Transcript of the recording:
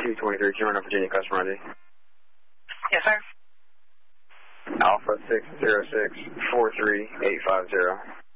223, Northern Virginia, customer ID. Yes, sir. Alpha 606 43850.